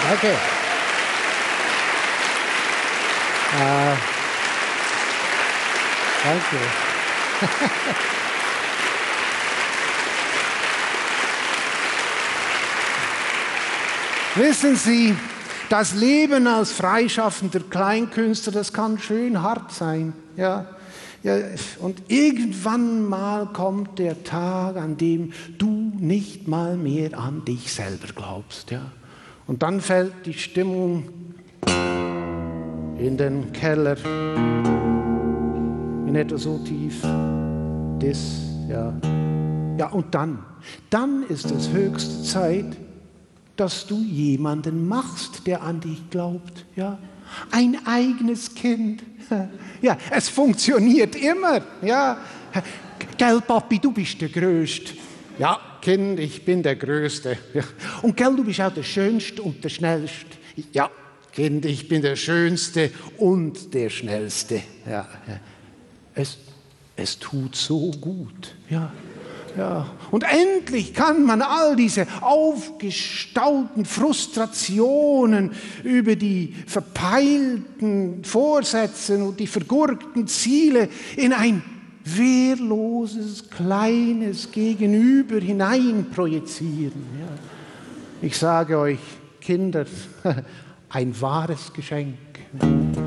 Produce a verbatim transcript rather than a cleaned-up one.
Okay. Äh, danke. Wissen Sie, das Leben als freischaffender Kleinkünstler, das kann schön hart sein. Ja? Ja, und irgendwann mal kommt der Tag, an dem du nicht mal mehr an dich selber glaubst. Ja? Und dann fällt die Stimmung in den Keller, in etwa so tief. Das, ja. Ja, und dann, dann ist es höchste Zeit, dass du jemanden machst, der an dich glaubt. Ja? Ein eigenes Kind. Ja, es funktioniert immer. Ja. Gell, Papi, du bist der Größte. Ja, Kind, ich bin der Größte. Ja. Und gell, du bist auch der Schönste und der Schnellste. Ja, Kind, ich bin der Schönste und der Schnellste. Ja. Es, es tut so gut. Ja. Ja. Und endlich kann man all diese aufgestauten Frustrationen über die verpeilten Vorsätze und die vergurkten Ziele in ein wehrloses, kleines Gegenüber hinein projizieren. Ja. Ich sage euch, Kinder, ein wahres Geschenk.